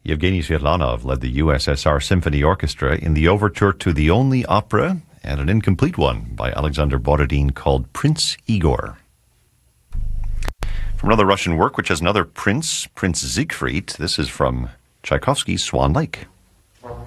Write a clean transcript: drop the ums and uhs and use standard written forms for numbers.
Yevgeny Svetlanov led the USSR Symphony Orchestra in the overture to the only opera, and an incomplete one, by Alexander Borodin called Prince Igor. From another Russian work, which has another prince, Prince Siegfried, this is from Tchaikovsky's Swan Lake.